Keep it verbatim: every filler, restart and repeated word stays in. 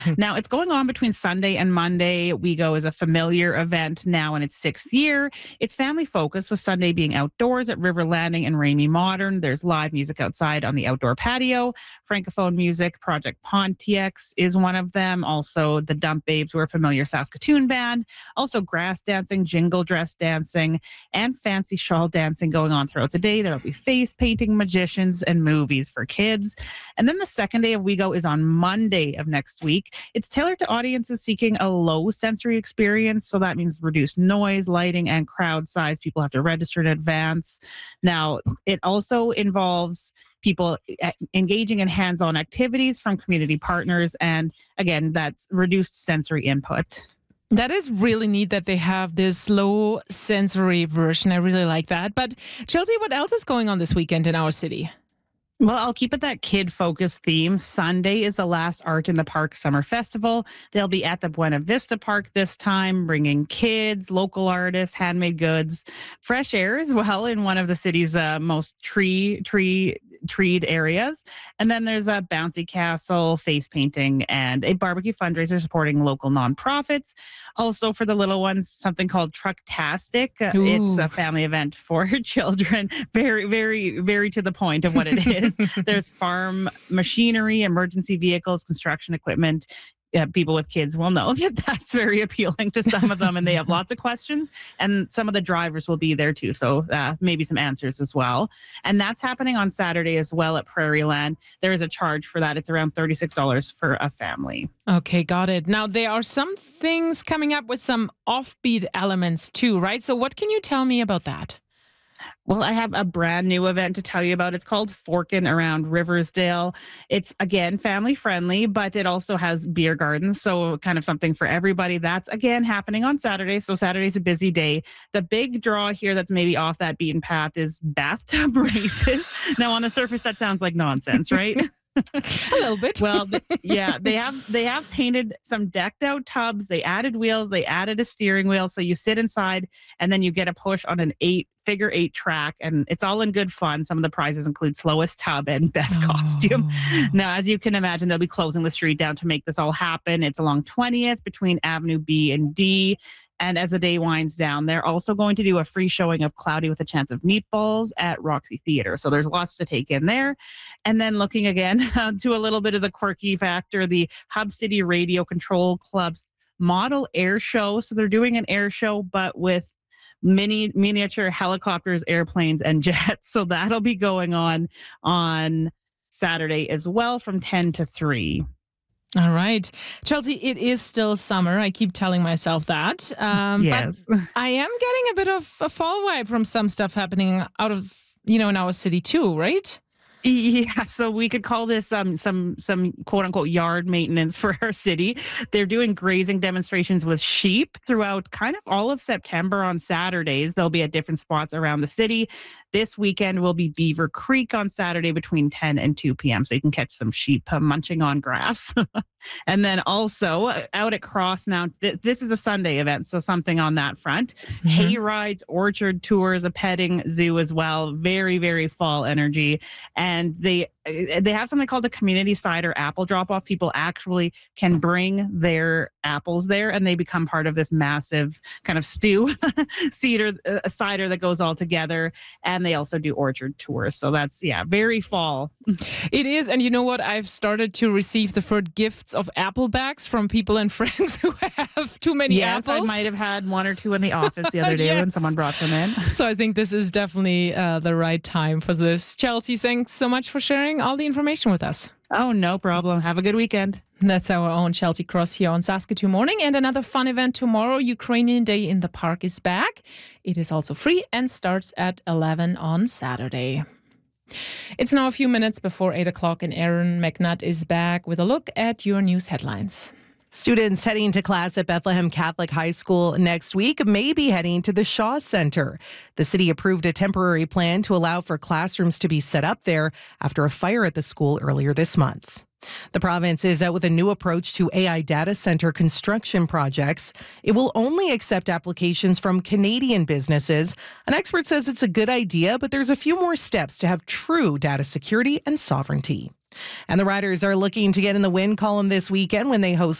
Now, it's going on between Sunday and Monday. WeGo is a familiar event now in its sixth year. It's family focused, with Sunday being outdoors at River Landing and Ramey Modern. There's live music outside on the outdoor patio. Francophone music, Project Pontiacs is one of them. Also, the Dump Babes were a familiar Saskatoon band. Also, grass dancing, jingle dress dancing, and fancy shawl dancing going on throughout the day. There'll be face painting, magicians, and movies for kids. And then the second day of WeGo is on Monday of next week. It's tailored to audiences seeking a low sensory experience. So that means reduced noise, lighting, and crowd size. People have to register in advance. Now, it also involves people engaging in hands-on activities from community partners. And again, that's reduced sensory input. That is really neat that they have this low sensory version. I really like that. But Chelsea, what else is going on this weekend in our city? Well, I'll keep it that kid-focused theme. Sunday is the last Art in the Park Summer Festival. They'll be at the Buena Vista Park this time, bringing kids, local artists, handmade goods, fresh air as well in one of the city's uh, most tree tree treed areas. And then there's a bouncy castle, face painting, and a barbecue fundraiser supporting local nonprofits. Also, for the little ones, something called Trucktastic. Uh, it's a family event for children. Very, very, very to the point of what it is. There's farm machinery, emergency vehicles, construction equipment. Yeah, people with kids will know that that's very appealing to some of them, and they have lots of questions. And some of the drivers will be there too, so uh, maybe some answers as well. And that's happening on Saturday as well at Prairie Land. There is a charge for that. It's around thirty-six dollars for a family. Okay, got it. Now, there are some things coming up with some offbeat elements too, right? So what can you tell me about that? Well, I have a brand new event to tell you about. It's called Forkin' Around Riversdale. It's, again, family friendly, but it also has beer gardens, so kind of something for everybody. That's, again, happening on Saturday, so Saturday's a busy day. The big draw here that's maybe off that beaten path is bathtub races. Now, on the surface, that sounds like nonsense, right? A little bit. Well, th- yeah, they have they have painted some decked out tubs. They added wheels. They added a steering wheel. So you sit inside and then you get a push on an eight figure eight track, and it's all in good fun. Some of the prizes include slowest tub and best Oh. costume. Now, as you can imagine, they'll be closing the street down to make this all happen. It's along twentieth between Avenue B and D. And as the day winds down, they're also going to do a free showing of Cloudy with a Chance of Meatballs at Roxy Theatre. So there's lots to take in there. And then looking again uh, to a little bit of the quirky factor, the Hub City Radio Control Club's model air show. So they're doing an air show, but with mini miniature helicopters, airplanes, and jets. So that'll be going on on Saturday as well from ten to three. All right. Chelsea, it is still summer. I keep telling myself that. Um, Yes. But I am getting a bit of a fall vibe from some stuff happening out of, you know, in our city too, right? Yeah, so we could call this um, some some quote unquote yard maintenance for our city. They're doing grazing demonstrations with sheep throughout kind of all of September on Saturdays. They'll be at different spots around the city. This weekend will be Beaver Creek on Saturday between ten and two p.m. So you can catch some sheep uh, munching on grass. And then also uh, out at Crossmount, th- this is a Sunday event, so something on that front. Mm-hmm. Hay rides, orchard tours, a petting zoo as well. Very, very fall energy. And they they have something called a community cider apple drop-off. People actually can bring their apples there, and they become part of this massive kind of stew cider, uh, cider that goes all together. And they also do orchard tours. So that's, yeah, very fall. It is. And you know what? I've started to receive the first gifts of apple bags from people and friends who have too many yes, apples. I might have had one or two in the office the other day Yes. when someone brought them in. So I think this is definitely uh, the right time for this. Chelsea, thanks so much for sharing all the information with us. Oh, no problem. Have a good weekend. That's our own Chelsea Cross here on Saskatoon Morning. And another fun event tomorrow, Ukrainian Day in the Park, is back. It is also free and starts at eleven on Saturday. It's now a few minutes before eight o'clock, and Aaron McNutt is back with a look at your news headlines. Students heading to class at Bethlehem Catholic High School next week may be heading to the Shaw Center. The city approved a temporary plan to allow for classrooms to be set up there after a fire at the school earlier this month. The province is out with a new approach to A I data center construction projects. It will only accept applications from Canadian businesses. An expert says it's a good idea, but there's a few more steps to have true data security and sovereignty. And the Riders are looking to get in the win column this weekend when they host